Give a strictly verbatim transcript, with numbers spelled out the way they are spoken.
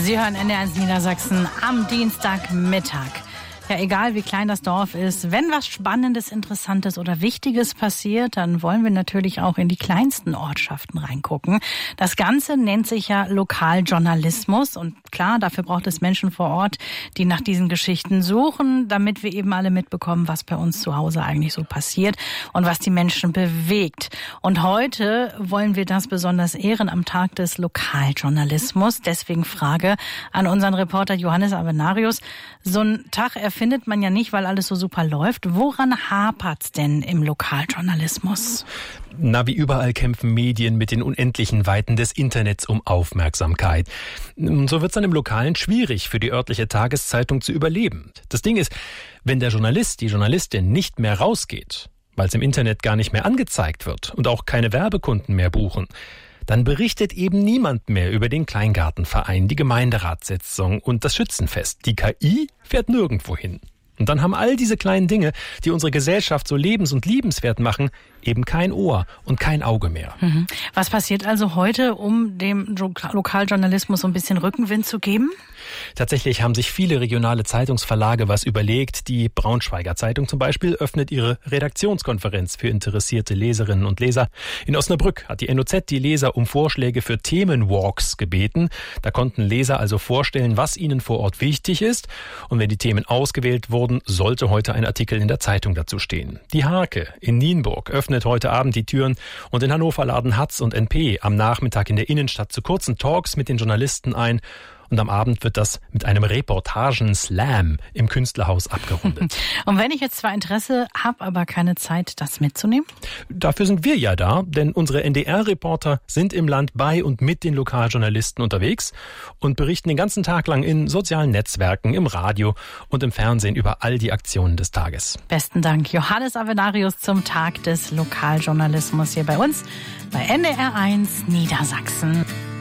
Sie hören N D R eins Niedersachsen am Dienstagmittag. Ja, egal wie klein das Dorf ist, wenn was Spannendes, Interessantes oder Wichtiges passiert, dann wollen wir natürlich auch in die kleinsten Ortschaften reingucken. Das Ganze nennt sich ja Lokaljournalismus und klar, dafür braucht es Menschen vor Ort, die nach diesen Geschichten suchen, damit wir eben alle mitbekommen, was bei uns zu Hause eigentlich so passiert und was die Menschen bewegt. Und heute wollen wir das besonders ehren am Tag des Lokaljournalismus. Deswegen Frage an unseren Reporter Johannes Avenarius. So ein Tag findet man ja nicht, weil alles so super läuft. Woran hapert's denn im Lokaljournalismus? Na, wie überall kämpfen Medien mit den unendlichen Weiten des Internets um Aufmerksamkeit. So wird's dann im Lokalen schwierig für die örtliche Tageszeitung zu überleben. Das Ding ist, wenn der Journalist, die Journalistin nicht mehr rausgeht, weil es im Internet gar nicht mehr angezeigt wird und auch keine Werbekunden mehr buchen, dann berichtet eben niemand mehr über den Kleingartenverein, die Gemeinderatssitzung und das Schützenfest. Die K I fährt nirgendwo hin. Und dann haben all diese kleinen Dinge, die unsere Gesellschaft so lebens- und liebenswert machen, eben kein Ohr und kein Auge mehr. Mhm. Was passiert also heute, um dem Lokaljournalismus so ein bisschen Rückenwind zu geben? Tatsächlich haben sich viele regionale Zeitungsverlage was überlegt. Die Braunschweiger Zeitung zum Beispiel öffnet ihre Redaktionskonferenz für interessierte Leserinnen und Leser. In Osnabrück hat die N O Z die Leser um Vorschläge für Themenwalks gebeten. Da konnten Leser also vorstellen, was ihnen vor Ort wichtig ist. Und wenn die Themen ausgewählt wurden, sollte heute ein Artikel in der Zeitung dazu stehen. Die Harke in Nienburg öffnet heute Abend die Türen und in Hannover laden Hatz und N P am Nachmittag in der Innenstadt zu kurzen Talks mit den Journalisten ein. Und am Abend wird das mit einem Reportagen-Slam im Künstlerhaus abgerundet. Und wenn ich jetzt zwar Interesse habe, aber keine Zeit, das mitzunehmen? Dafür sind wir ja da, denn unsere N D R-Reporter sind im Land bei und mit den Lokaljournalisten unterwegs und berichten den ganzen Tag lang in sozialen Netzwerken, im Radio und im Fernsehen über all die Aktionen des Tages. Besten Dank, Johannes Avenarius zum Tag des Lokaljournalismus hier bei uns bei N D R eins Niedersachsen.